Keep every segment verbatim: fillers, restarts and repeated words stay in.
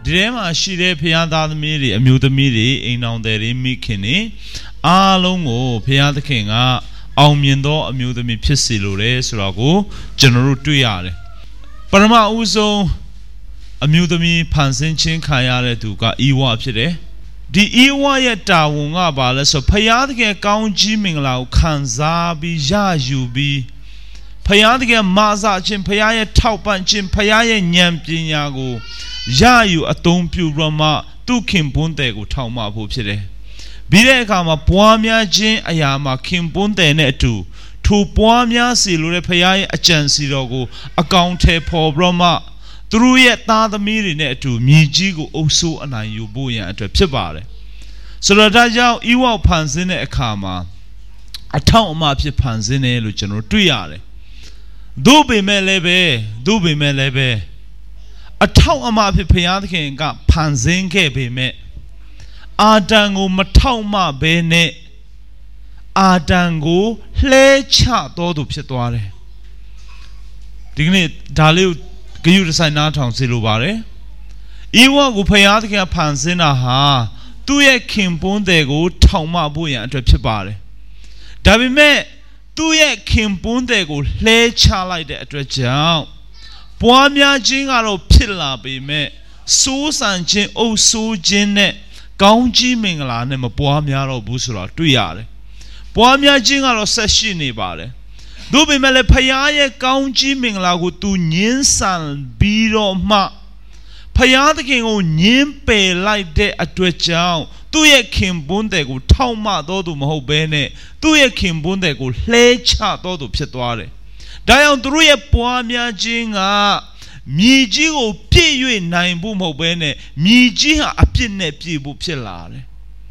ဒီထဲမှာရှိတဲ့ဖခင်သားသမီးတွေအမျိုးသမီးတွေအိမ်တော်တွေမိခင်တွေအားလုံးကိုဖခင်သခင်ကအောင်မြင်သောအမျိုးသမီးဖြစ်စေလိုတယ်ဆိုတော့ကိုကျွန်တော်တို့တွေ့ရတယ်ပထမဦးဆုံးအမျိုးသမီးဖန်ဆင်းခြင်းခံရတဲ့သူကဤဝဖြစ်တယ်ဒီဤဝရဲ့တာဝန်ကဘာလဲဆိုဖခင်သခင်ကောင်းကြီးမင်္ဂလာကိုခံစားပြီးရယူပြီးဖခင်သခင်မာစာခြင်းဖခင်ရဲ့ထောက်ပံ့ခြင်းဖခင်ရဲ့ဉာဏ်ပညာကိုရယူအသုံးပြုပြီးမှသူခင်ပွန်းတဲ့ကိုထောက်မဖို့ဖြစ်တယ်ပြီးတဲ့အခါမှာပွားများခြင်းအရာမှာခင်ပွန်းတဲ့နဲ့အတူထိုပွားများစီလိုတဲ့ဖခင်ရဲ့အကြံစီတော်ကိုအကောင်ထဲပေါ်ပြီးမှသူတို့ရဲ့သားသမီးတွေနဲ့အတူမြေကြီးကိုအုပ်စိုးအနိုင်ယူဖို့ရန်အတွက်ဖြစ်ပါတယ်ဆိုတော့ဒါကြောင့်ဤဝဖန်ဆင်းတဲ့အခါမှာအထောက်အမဖြစ်ဖန်ဆင်းတယ်လို့ကျွန်တော်တွေ့ရတယ်သို့ပေမဲ့လည်းပဲသို့ပေမဲ့လည်းပဲအထောက်အမဖြစ်ဘုရားသခင်ကဖန်ဆင်းခဲ့ပေမဲ့အာဒံကိုမထောက်မဘဲနဲ့အာဒံကိုလှဲချတော်သူဖြစ်သွားတယ်ဒီကနေ့ဒါလေးကိုဂရုတစိုက်နားထောင်စေလိုပါတယ်ဤဝကိုဘုရားသခင်ဖန်ဆင်းတာဟာသူ့ရဲ့ခင်ပွန်းတဲ့ကိုထောက်မဖို့ရန်အတွက်ဖြစ်ပါတယ်ဒါပေမဲ့သူ့ရဲ့ခင်ပွန်းတဲ့ကိုလှဲချလိုက်တဲ့အတွက်ကြောင့်ပွားများခြင်းကတော့ဖြစ်လာပေမဲ့စိုးစံခြင်းအုပ်ဆိုးခြင်းနဲ့ကောင်းကြီးမင်္ဂလာနဲ့မပွားများတော့ဘူးဆိုတာတွေ့ရတယ်ပွားများခြင်းကတော့ဆက်ရှိနေပါတယ်သို့ပေမဲ့လည်းဖခင်ရဲ့ကောင်းကြီးမင်္ဂလာကိုသူညှင်းဆန်ပြီးတော့မှဖခင်သခင်ကိုညှင်းပယ်လိုက်တဲ့အတွက်ကြောင့်သူ့ရဲ့ခင်ပွန်းတဲ့ကိုထောက်မတော်သူမဟုတ်ဘဲနဲ့သူ့ရဲ့ခင်ပွန်းတဲ့ကိုလှဲချတော်သူဖြစ်သွားတယ်ဒါကြောင့်သူတို့ရဲ့ပွားများခြင်းကမြေကြီးကိုပြည့်၍နိုင်ဖို့မဟုတ်ဘဲနဲ့မြေကြီးဟာအပြစ်နဲ့ပြည့်ဖို့ဖြစ်လာတယ်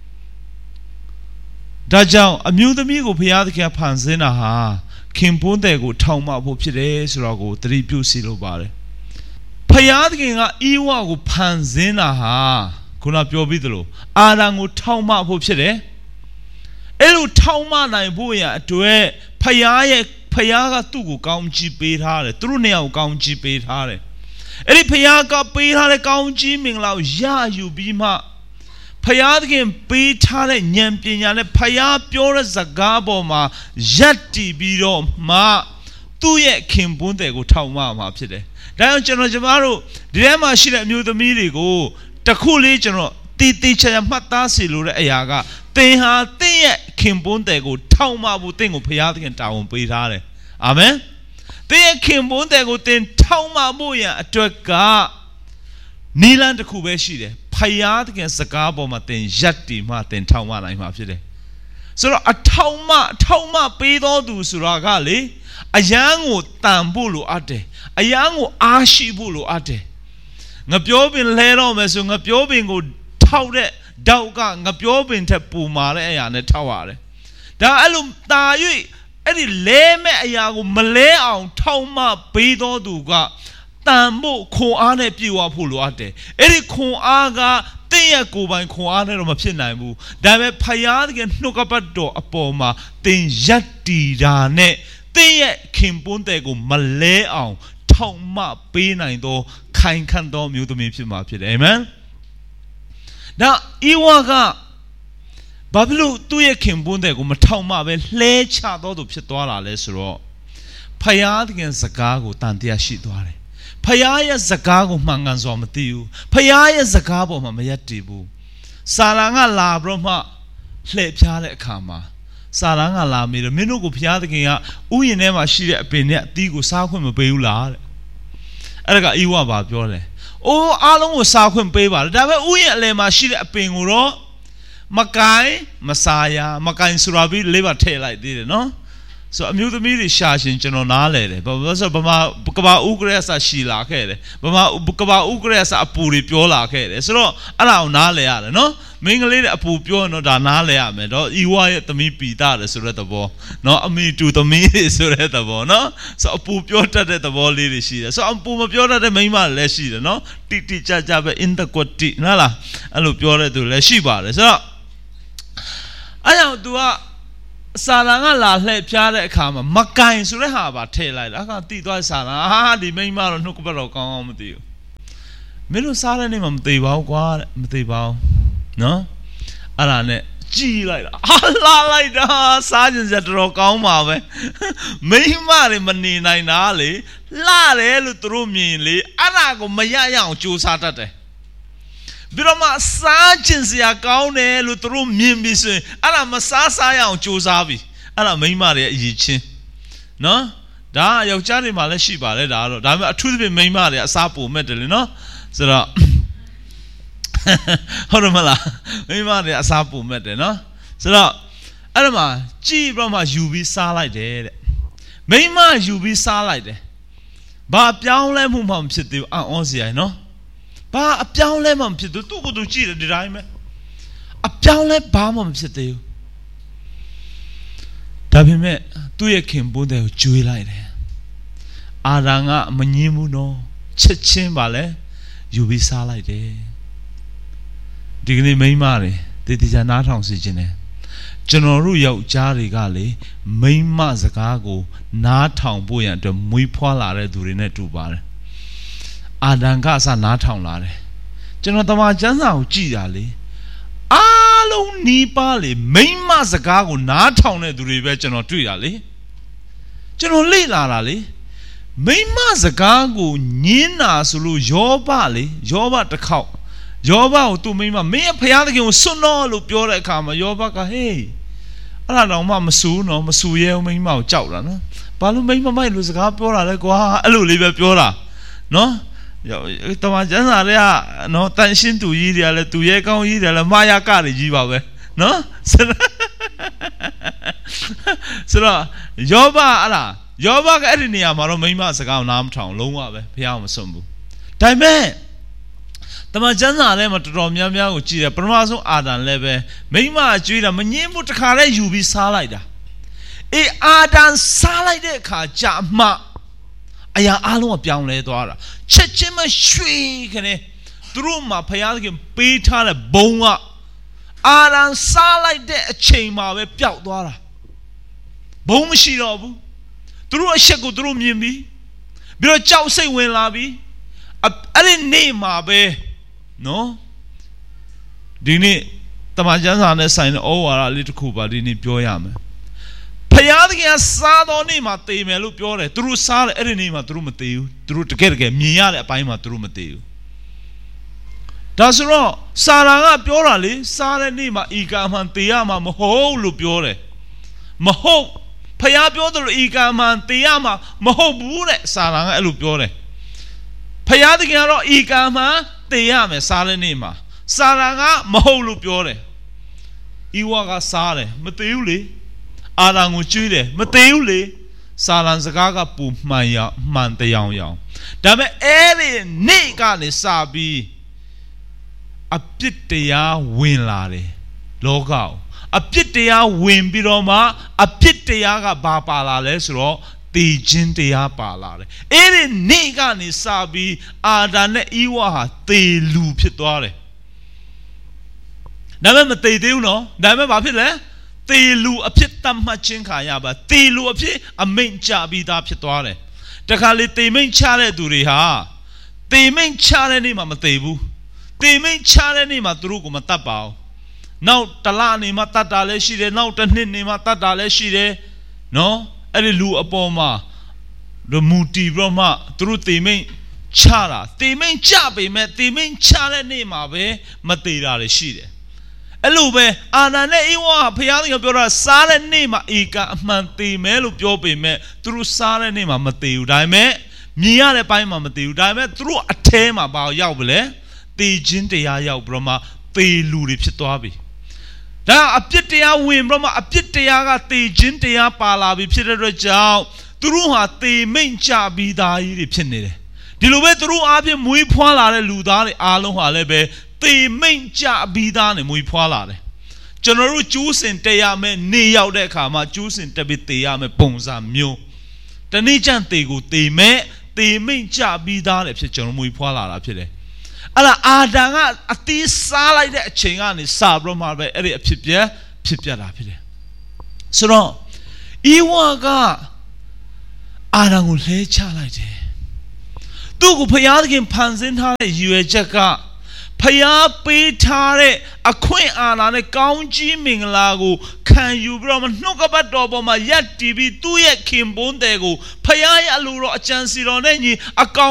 ဒါကြောင့်အမျိုးသမီးကိုဘုရားသခင်ဖန်ဆင်းတာဟာခင်ပွန်းတဲ့ကိုထောက်မဖို့ဖြစ်တယ်ဆိုတော့ကိုသတိပြုစီလိုပါတယ်ဘုရားသခင်ကဤဝကိုဖန်ဆင်းတာဟာခုနပြောပြီးသလိုအာဒံကိုထောက်မဖို့ဖြစ်တယ်အဲ့လိုထောက်မနိုင်ဖို့ရအတွက်ဘုရားရဲ့ဖယားကသူ့ကိုကောင်းချီးပေးထားတယ်သူတို့နှစ်ယောက်ကောင်းချီးပေးထားတယ်အဲ့ဒီဖယားကပေးထားတဲ့ကောင်းချီးမင်္ဂလာကိုရယူပြီးမှဖယားသခင်ပေးထားတဲ့ဉာဏ်ပညာနဲ့ဖယားပြောတဲ့စကားပေါ်မှာယက်တည်ပြီးတော့မှသူ့ရဲ့ခင်ပွန်းတဲ့ကိုထောက်မမှာဖြစ်တယ်ဒါကြောင့်ကျွန်တော်ကျမတို့ဒီထဲမှာရှိတဲ့အမျိုးသမီးတွေကိုတခုလေးကျွန်တော်တီတီချာချာမှတ်သားစီလို့တဲ့အရာကသင်ဟာသင်ရဲ့ခင်ပွန်းတဲ့ကိုထောက်မဖို့သင်ကိုဘုရားသခင်တာဝန်ပေးထားတယ်အာမင်သင်ရဲ့ခင်ပွန်းတဲ့ကိုသင်ထောက်မဖို့ရန်အတွက်ကနီလန်တစ်ခုပဲရှိတယ်ဘုရားသခင်စကားပေါ်မှာသင်ရက်တည်မှသင်ထောက်မနိုင်မှာဖြစ်တယ်ဆိုတော့အထောက်မအထောက်မပေးတော်သူဆိုတာကလေအယံကိုတန်ဖို့လိုအပ်တယ်အယံကိုအားရှိဖို့လိုအပ်တယ်ငါပြောပင်လဲတော့မယ်ဆိုငါပြောပင်ကိုထောက်တဲ့တောက်ကငါပြောပင်ထက်ပူမာတဲ့အရာနဲ့ထောက်ရတယ်ဒါအဲ့လိုတာ၍အဲ့ဒီလဲမဲ့အရာကိုမလဲအောင်ထောက်မှပေးတော်သူကတန်ဖို့ခွန်အားနဲ့ပြေဝဖို့လိုအပ်တယ်အဲ့ဒီခွန်အားကတင့်ရဲ့ကိုယ်ပိုင်ခွန်အားနဲ့တော့မဖြစ်နိုင်ဘူးဒါပေမဲ့ဖယားကနှုတ်ကပတ်တော်အပေါ်မှာတင်ရက်တီတာနဲ့တင့်ရဲ့ခင်ပွန်းတဲ့ကိုမလဲအောင်ထောက်မှပေးနိုင်သောခိုင်ခန့်သောမျိုးသမီးဖြစ်မှာဖြစ်တယ်အာမင်ဒါဤဝါကဘာဖြစ်လို့သူ့ရဲ့ခင်ပွန်းတဲ့ကိုမထောက်မှပဲလှဲချတော့သူဖြစ်သွားတာလဲဆိုတော့ဖယားသခင်စကားကိုတန်တရားရှိသွားတယ်ဖယားရဲ့စကားကိုမှန်ကန်စွာမသိဘူးဖယားရဲ့စကားပေါ်မှာမရက်တည်ဘူးစာလံကလာပြီးတော့မှလှည့်ဖြားတဲ့အခါမှာစာလံကလာပြီးတော့မင်းတို့ကိုဖယားသခင်ကဥယျာဉ်ထဲမှာရှိတဲ့အပင်နဲ့အသီးကိုစားခွင့်မပေးဘူးလားတဲ့အဲ့ဒါကဤဝါဘာပြောလဲအိုးအားလုံးကိုစားခွင့်ပေးပါလေဒါပေမဲ့ဥယျာဉ်အလယ်မှာရှိတဲ့အပင်ကိုတော့မကိုင်းမစားရမကိုင်းဆိုတာပြီးလေးပါထည့်လိုက်သေးတယ်နော်ဆိုအမျိုးသမီးတွေရှာရှင်ကျွန်တော်နားလဲတယ်ဘာလို့ဆိုဗမာကဘာဥကရဆာရှီလာခဲ့တယ်ဗမာကဘာဥကရဆာအပူတွေပြောလာခဲ့တယ်ဆိုတော့အဲ့ဒါကိုနားလဲရတယ်နော်မင်းကလေးတဲ့အပူပြောရင်တော့ဒါနားလဲရမယ်တော့ဤဝါရဲ့သမီးပီတာတယ်ဆိုတဲ့သဘောနော်အမေတူသမီးတွေဆိုတဲ့သဘောနော်ဆိုအပူပြောတတ်တဲ့သဘောလေးတွေရှိတယ်ဆိုအပူမပြောတတ်တဲ့မိန်းမလည်းရှိတယ်နော်တိတိကျကျပဲ in the quality နော်လားအဲ့လိုပြောတဲ့သူလည်းရှိပါတယ်ဆိုတော့အဲ့ကြောင့် तू ကစာလံကလာလှည့်ဖြားတဲ့အခါမှာမကင်ဆိုတဲ့ဟာပါထည့်လိုက်တာအခါတိသွားစာလံဟာဒီမိန်းမတော့နှုတ်ကပတ်တော်ကောင်းအောင်မသိဘူးမင်းတို့စားတဲ့နေ့မှာမသေးပါဘူးကွာမသေးပါဘူးနော်အဲ့ဒါနဲ့ကြည်လိုက်တာဟာလာလိုက်တာစားကြင်စရာတော်ကောင်းပါပဲမိမတွေမနေနိုင်တာလေလာတယ်လို့သူတို့မြင်လေအဲ့ဒါကိုမရရအောင်ကြိုးစားတတ်တယ်ပြီးတော့မှစားကြင်စရာကောင်းတယ်လို့သူတို့မြင်ပြီးဆိုရင်အဲ့ဒါမစားစားရအောင်ကြိုးစားပြီအဲ့ဒါမိမတွေရဲ့အရေးချင်းနော်ဒါယောက်ျားတွေမှာလည်းရှိပါတယ်ဒါတော့ဒါပေမဲ့အထူးသဖြင့်မိန်းမတွေအစားပိုမဲ့တယ်လေနော်ဆိုတော့ဟုတ်တယ်မလားမိန်းမတွေအစားပိုမဲ့တယ်နော်ဆိုတော့အဲ့ဒါမှာကြည်ပြီးမှယူပြီးစားလိုက်တယ်တဲ့မိန်းမယူပြီးစားလိုက်တယ်ဘာပြောင်းလဲမှုမှမဖြစ်သေးဘူးအံ့ဩစရာနော်ဘာအပြောင်းလဲမှမဖြစ်သေးဘူးသူ့ကိုယ်သူကြည့်တယ်ဒီတိုင်းပဲအပြောင်းလဲဘာမှမဖြစ်သေးဘူးဒါပေမဲ့သူ့ရဲ့ခင်ပွန်းတဲ့ကိုကျွေးလိုက်တယ်အာရန်ကမငင်းဘူးနော်ချက်ချင်းပါလဲယူပြီးစားလိုက်တယ်ဒီကနေ့မိန်းမတွေတည်တည်ချာနားထောင်စီခြင်းတယ်ကျွန်တော်တို့ယောက်ျားတွေကလေမိန်းမစကားကိုနားထောင်ဖို့ရန်အတွက်မွေးဖွားလာတဲ့သူတွေနဲ့တူပါတယ်အာဒံကအစနားထောင်လာတယ်ကျွန်တော်တမန်ကျမ်းစာကိုကြည်တာလေအားလုံးနီးပါးလေမိန်းမစကားကိုနားထောင်တဲ့သူတွေပဲကျွန်တော်တွေ့တာလေကျွန်တော်လေ့လာတာလေမိန်းမစကားကိုညင်းတာဆိုလို့ယောဘလေယောဘတစ်ခေါက်ယောဘကိုသူ့မိန်းမမင်းရဲ့ဖခင်သခင်ကိုစွန့်တော့လို့ပြောတဲ့အခါမှာယောဘကဟေးအဲ့ဒါတော့မှမဆူနော်မဆူရဲမိန်းမကိုကြောက်တာနော်ဘာလို့မိန်းမမိုက်လို့စကားပြောတာလဲကွာအဲ့လိုလေးပဲပြောတာနော်တမန်ကျမ်းစာတွေကနော်တန်ရှင်းသူကြီးတွေကလည်းသူရဲကောင်းကြီးတွေလည်းမာယာကတွေကြီးပါပဲနော်ဆိုတော့ယောဘအဲ့ဒါယောဘကအဲ့ဒီနေရာမှာတော့မိန်းမစကားနားမထောင်လုံးဝပဲဖះမစွန့်ဘူးဒါပေမဲ့တမန်ကျမ်းစာထဲမှာတော်တော်များများကိုကြည့်တယ်ပထမဆုံးအာဒံလည်းပဲမိန်းမကြွေးတာမငင်းဘူးတခါတည်းယူပြီးစားလိုက်တာအေးအာဒံစားလိုက်တဲ့အခါကြာမှအရာအလုံးကပြောင်းလဲသွားတာချက်ချင်းမရွှေကနေသူတို့မှာဖះသခင်ပေးထားတဲ့ဘုံကအာဒံစားလိုက်တဲ့အချိန်မှာပဲပျောက်သွားတာဘုံမရှိတော့ဘူးသူတို့အချက်ကိုသူတို့မြင်ပြီးပြီးတော့ကြောက်စိတ်ဝင်လာပြီးအဲ့ဒီနေ့မှာပဲနော်ဒီနေ့တမန်ကျမ်းစာနဲ့ဆိုင်တဲ့ဩဝါဒလေးတစ်ခုပါဒီနေ့ပြောရမယ်ဖယားသခင်စားတော်နေ့မှာတည်မယ်လို့ပြောတယ်သူတို့စားတယ်အဲ့ဒီနေ့မှာသူတို့မတည်ဘူးသူတို့တကယ်တကယ်မြင်ရတဲ့အပိုင်းမှာသူတို့မတည်ဘူးဒါဆိုတော့စာရာကပြောတာလေစားတဲ့နေ့မှာဤကာမှန်တည်ရမှာမဟုတ်လို့ပြောတယ်မဟုတ်ဖယားပြောတယ်လို့ဤကာမှန်တည်ရမှာမဟုတ်ဘူးတဲ့စာရာကအဲ့လိုပြောတယ်ဖယားသခင်ကတော့ဤကာမှန်တည်ရမယ်စားတဲ့နေ့မှာစာရာကမဟုတ်လို့ပြောတယ်ဤဝါကစားတယ်မတည်ဘူးလေအာရန်ကိုကျွေးတယ်မသေးဘူးလေစာလံစကားကပူမှန်ရမှန်တရားရောင်ဒါပေမဲ့အဲ့ဒီနေ့ကနေစပြီးအပြစ်တရားဝင်လာတယ်လောကအပြစ်တရားဝင်ပြီးတော့မှအပြစ်တရားကဘာပါလာလဲဆိုတော့တည်ခြင်းတရားပါလာတယ်အဲ့ဒီနေ့ကနေစပြီးအာဒံနဲ့ဤဝါဟာသေလူဖြစ်သွားတယ်ဒါပေမဲ့မသေသေးဘူးနော်ဒါပေမဲ့ဘာဖြစ်လဲသေလူအဖြစ်တတ်မှတ်ခြင်းခါရပါသေလူအဖြစ်အမိန့်ချပြီးသားဖြစ်သွားတယ်တခါလေသေမိန့်ချတဲ့သူတွေဟာသေမိန့်ချတဲ့နေ့မှာမသေဘူးသေမိန့်ချတဲ့နေ့မှာသူတို့ကိုမတတ်ပါဘူးနောက်တလနေမှာတတ်တာလည်းရှိတယ်နောက်တစ်နှစ်နေမှာတတ်တာလည်းရှိတယ်နော်အဲ့ဒီလူအပေါ်မှာရမူတီပြီးမှသူတို့သေမိန့်ချတာသေမိန့်ချပေမဲ့သေမိန့်ချတဲ့နေ့မှာပဲမသေတာလည်းရှိတယ်အဲ့လိုပဲအာနာနဲ့အေဝါဖယားသခင်ပြောတာစားတဲ့နေ့မှာဧကအမှန်သေမယ်လို့ပြောပေမဲ့သူတို့စားတဲ့နေ့မှာမသေဘူးဒါပေမဲ့မြင်ရတဲ့ပိုင်းမှာမသေဘူးဒါပေမဲ့သူတို့အထဲမှာဘာရောက်ပလဲသေခြင်းတရားရောက်ပြီးတော့မှသေလူတွေဖြစ်သွားပြီဒါအပြစ်တရားဝင်ပြီးတော့မှအပြစ်တရားကသေခြင်းတရားပါလာပြီဖြစ်တဲ့အတွက်ကြောင့်သူတို့ဟာသေမိန့်ချပြီးသားကြီးတွေဖြစ်နေတယ်ဒီလိုပဲသူတို့အားဖြင့်မွေးဖွားလာတဲ့လူသားတွေအားလုံးဟာလည်းပဲသေမိန့်ချပြီးသားနဲ့မွေးဖွားလာတယ်ကျွန်တော်တို့ကျိုးစင်တက်ရမယ်နေရောက်တဲ့အခါမှာကျိုးစင်တက်ပြီးသေရမယ်ပုံစံမျိုးတနေ့ကျန်သေကိုသေမဲ့သေမိန့်ချပြီးသားလည်းဖြစ်ကျွန်တော်မွေးဖွားလာတာဖြစ်တယ်အဲ့ဒါအာဒံကအသီးစားလိုက်တဲ့အချိန်ကနေစပြီးတော့မှပဲအဲ့ဒီအဖြစ်ပြဖြစ်ပြတာဖြစ်တယ်ဆိုတော့ဤဝါကအာဒံကိုလဲချလိုက်တယ်သူ့ကိုဖျားသခင်ဖန်ဆင်းထားတဲ့ရည်ရွယ်ချက်ကဖျားပေးထားတဲ့အခွင့်အာဏာနဲ့ကောင်းကြီးမင်္ဂလာကိုခံယူပြီးတော့နှုတ်ကပတ်တော်ပေါ်မှာယက်တည်ပြီးသူ့ရဲ့ခင်ပွန်းတဲ့ကိုဖျားရဲ့အလိုတော်အကြံစီတော်နဲ့ညီအကောင်